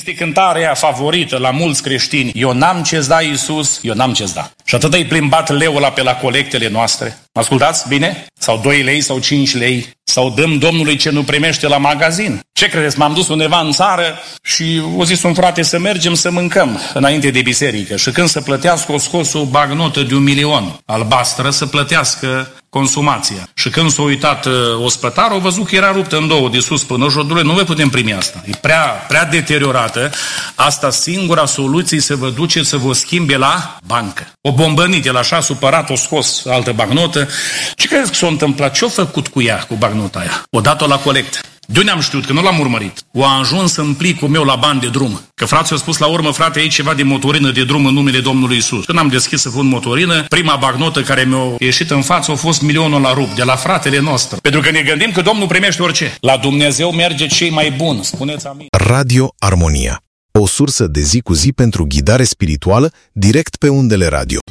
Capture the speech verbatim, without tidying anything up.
Este cântarea favorită la mulți creștini. Eu n-am ce-ți da, Iisus, eu n-am ce-ți da. Și atât ai plimbat leul ăla pe la colectele noastre. Mă ascultați bine? Sau doi lei sau cinci lei. Sau dăm Domnului ce nu primește la magazin. Ce credeți? M-am dus undeva în țară și o zis un frate să mergem să mâncăm înainte de biserică. Și când să plătească, o scos o bagnotă de un milion albastră să plătească consumația. Și când s-a uitat uh, ospătarul, a văzut că era ruptă în două, de sus până jos. Nu vă putem primi asta. E prea, prea deteriorată. Asta singura soluție să vă duce să vă schimbe la bancă. O bombănit, el așa supărat, o scos altă bagnotă. Ce credeți că s-a întâmplat? Ce-a făcut cu ea, cu bagnota aia? O dat-o la colectă. De unde am știut? Că nu l-am urmărit. O a ajuns în plicul meu la bani de drum. Că frații au spus la urmă, frate, aici ceva de motorină de drum în numele Domnului Iisus. Când am deschis să pun motorină, prima bagnotă care mi-a ieșit în față a fost milionul la rup, de la fratele nostru. Pentru că ne gândim că Domnul primește orice. La Dumnezeu merge cei mai buni. Spuneți amin. Radio Armonia. O sursă de zi cu zi pentru ghidare spirituală direct pe undele radio.